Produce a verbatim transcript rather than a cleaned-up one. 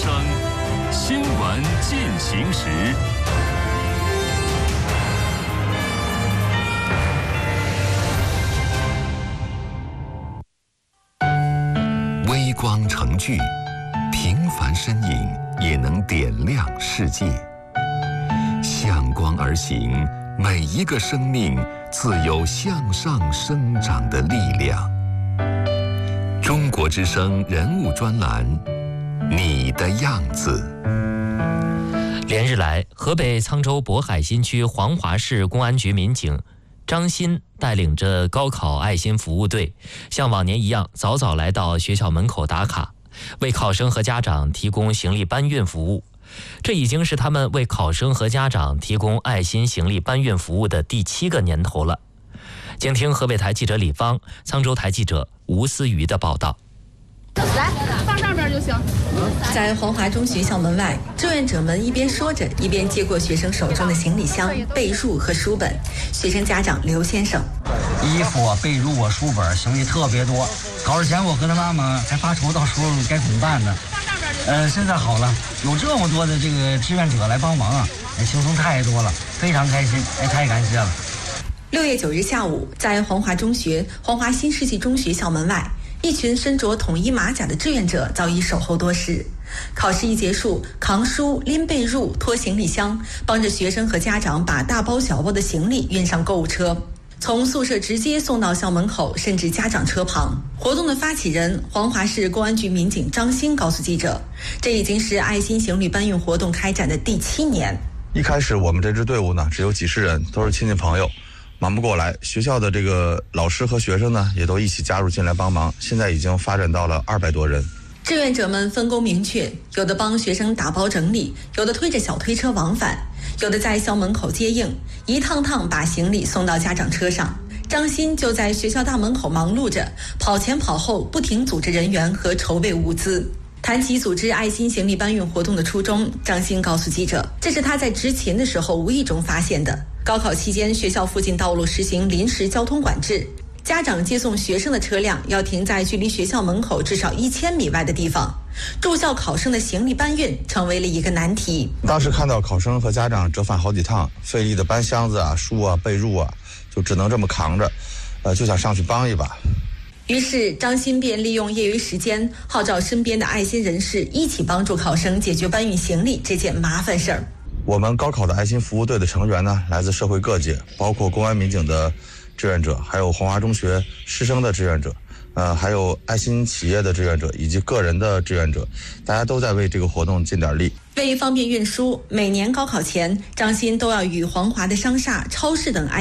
声，新闻进行时。微光成炬，平凡身影也能点亮世界。向光而行，每一个生命自有向上生长的力量。中国之声人物专栏，你的样子。 连日来，河北沧州渤海新区黄华市公安局民警张鑫带领着高考爱心服务队，像往年一样早早来到学校门口打卡，为考生和家长提供行李搬运服务。这已经是他们为考生和家长提供爱心行李搬运服务的第七个年头了。请听河北台记者李芳、沧州台记者吴思瑜的报道。 来，放上边就行。 在黄华中学校门外，志愿者们一边说着，一边接过学生手中的行李箱、被褥和书本。学生家长刘先生： 衣服啊、被褥啊、书本，行李特别多。考试前我和他妈妈还发愁，到时候该怎么办呢？呃，现在好了，有这么多的这个志愿者来帮忙啊，哎，轻松太多了，非常开心，哎，太感谢了。 六月九日下午，在黄华中学黄华新世纪中学校门外，一群身着统一马甲的志愿者早已守候多时。考试一结束，扛书、拎被褥、拖行李箱，帮着学生和家长把大包小包的行李运上购物车，从宿舍直接送到校门口，甚至家长车旁。活动的发起人黄华市公安局民警张鑫告诉记者，这已经是爱心行李搬运活动开展的第七年。 一开始我们这支队伍呢，只有几十人，都是亲戚朋友，忙不过来。学校的这个老师和学生呢，也都一起加入进来帮忙，现在已经发展到了二百多人。 志愿者们分工明确，有的帮学生打包整理，有的推着小推车往返，有的在校门口接应，一趟趟把行李送到家长车上。张鑫就在学校大门口忙碌着，跑前跑后，不停组织人员和筹备物资。谈起组织爱心行李搬运活动的初衷，张鑫告诉记者，这是他在执勤的时候无意中发现的。高考期间，学校附近道路实行临时交通管制，家长接送学生的车辆要停在距离学校门口至少一千米外的地方，住校考生的行李搬运成为了一个难题。 当时看到考生和家长折返好几趟，费力的搬箱子啊、书啊、被褥啊，就只能这么扛着，呃，就想上去帮一把。 于是张鑫便利用业余时间，号召身边的爱心人士一起帮助考生解决搬运行李这件麻烦事儿。 我们高考的爱心服务队的成员呢，来自社会各界，包括公安民警的志愿者，还有黄华中学师生的志愿者，呃，还有爱心企业的志愿者以及个人的志愿者，大家都在为这个活动尽点力。 为方便运输，每年高考前，张鑫都要与黄华的商厦、超市等